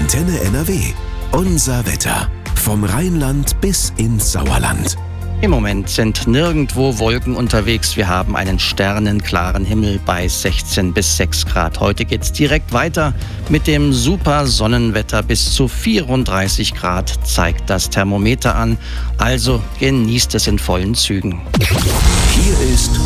Antenne NRW. Unser Wetter. Vom Rheinland bis ins Sauerland. Im Moment sind nirgendwo Wolken unterwegs. Wir haben einen sternenklaren Himmel bei 16 bis 6 Grad. Heute geht's direkt weiter mit dem super Sonnenwetter. Bis zu 34 Grad zeigt das Thermometer an. Also genießt es in vollen Zügen. Hier ist